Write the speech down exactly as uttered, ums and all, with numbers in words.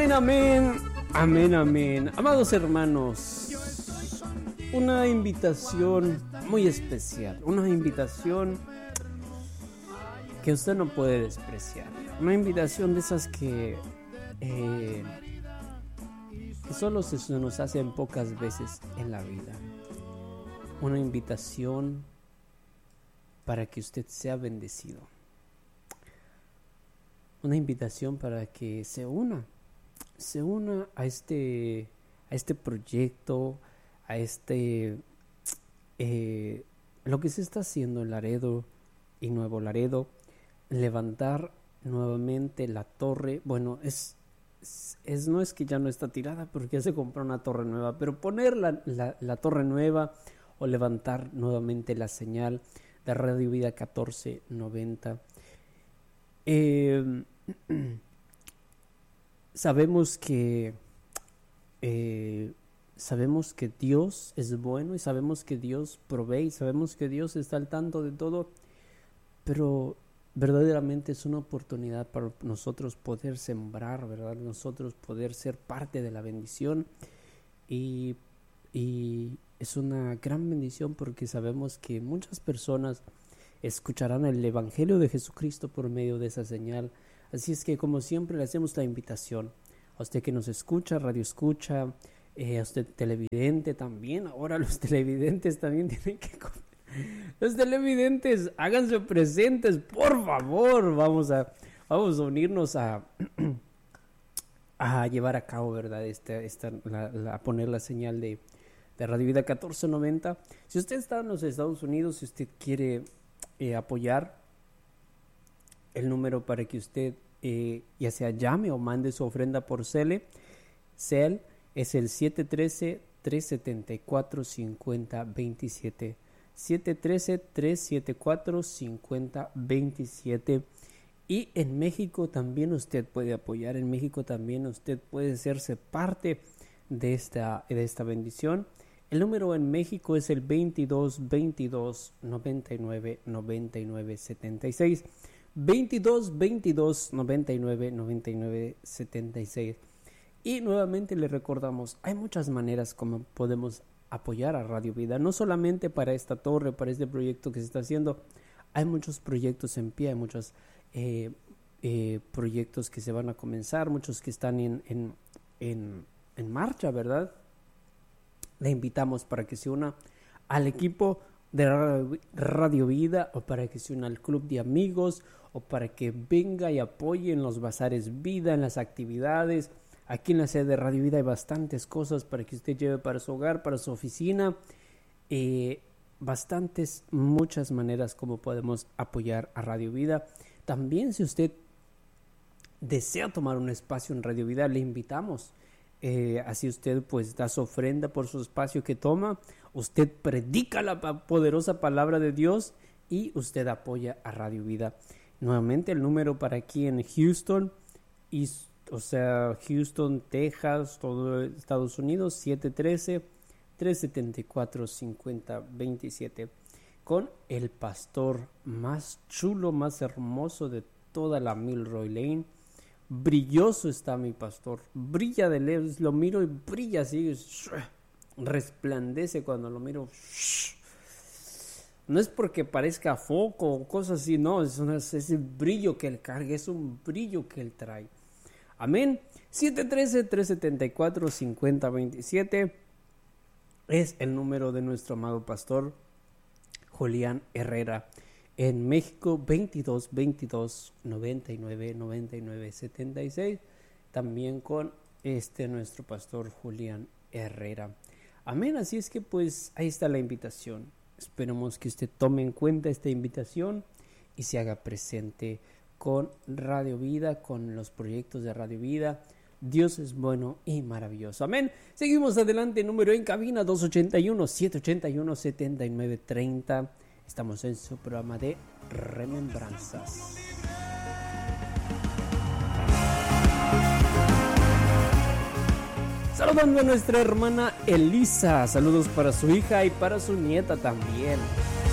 Amén, amén, amén, amén. Amados hermanos, una invitación muy especial, una invitación que usted no puede despreciar, una invitación de esas que, eh, que solo se nos hacen pocas veces en la vida, una invitación para que usted sea bendecido, una invitación para que se una, se una a este, a este proyecto, a este, eh, lo que se está haciendo en Laredo y Nuevo Laredo, levantar nuevamente la torre. Bueno, es, es no es que ya no está tirada porque ya se compró una torre nueva, pero poner la, la, la torre nueva o levantar nuevamente la señal de Radio Vida catorce noventa. Eh, sabemos que eh, sabemos que Dios es bueno y sabemos que Dios provee y sabemos que Dios está al tanto de todo, pero verdaderamente es una oportunidad para nosotros poder sembrar, ¿verdad? Nosotros poder ser parte de la bendición y, y es una gran bendición porque sabemos que muchas personas escucharán el Evangelio de Jesucristo por medio de esa señal. Así es que, como siempre, le hacemos la invitación a usted que nos escucha, radio escucha, eh, a usted televidente también. Ahora los televidentes también tienen que... Los televidentes, háganse presentes, por favor. Vamos a, vamos a unirnos a, a llevar a cabo, ¿verdad? Esta, esta, la, la, a poner la señal de, de Radio Vida catorce noventa. Si usted está en los Estados Unidos, si usted quiere eh, apoyar, el número para que usted eh, ya sea llame o mande su ofrenda por Cel, Cel es el siete uno tres, tres siete cuatro, cinco cero dos siete. siete uno tres, tres siete cuatro, cinco cero dos siete. Y en México también usted puede apoyar, en México también usted puede hacerse parte de esta, de esta bendición. El número en México es el veintidós, veintidós, noventa y nueve, noventa y nueve, setenta y seis. veintidós, veintidós, noventa y nueve, noventa y nueve, setenta y seis. Y nuevamente le recordamos, hay muchas maneras como podemos apoyar a Radio Vida, no solamente para esta torre, para este proyecto que se está haciendo. Hay muchos proyectos en pie, hay muchos eh, eh, proyectos que se van a comenzar, muchos que están en, en, en, en marcha, ¿verdad? Le invitamos para que se una al equipo de Radio Vida o para que se una al club de amigos o para que venga y apoye en los bazares Vida, en las actividades. Aquí en la sede de Radio Vida hay bastantes cosas para que usted lleve para su hogar, para su oficina. Eh, bastantes, muchas maneras como podemos apoyar a Radio Vida. También si usted desea tomar un espacio en Radio Vida, le invitamos. Eh, así usted pues da su ofrenda por su espacio que toma. Usted predica la poderosa palabra de Dios y usted apoya a Radio Vida. Nuevamente el número para aquí en Houston y o sea, Houston, Texas, todo Estados Unidos, siete uno tres, tres siete cuatro, cinco cero dos siete, con el pastor más chulo, más hermoso de toda la Milroy Lane. Brilloso está mi pastor, brilla de lejos, lo miro y brilla así, resplandece cuando lo miro. No es porque parezca foco o cosas así, no, es, una, es ese brillo que él carga, es un brillo que él trae. Amén. siete uno tres, tres siete cuatro, cinco cero dos siete es el número de nuestro amado pastor Julián Herrera. En México, veintidós, veintidós, noventa y nueve, noventa y nueve, setenta y seis. También con este nuestro pastor Julián Herrera. Amén. Así es que pues ahí está la invitación. Esperemos que usted tome en cuenta esta invitación y se haga presente con Radio Vida, con los proyectos de Radio Vida. Dios es bueno y maravilloso. Amén. Seguimos adelante. Número en cabina dos ochenta y uno, siete ochenta y uno, setenta y nueve treinta. Estamos en su programa de Remembranzas. Saludando a nuestra hermana Elisa. Saludos para su hija y para su nieta también.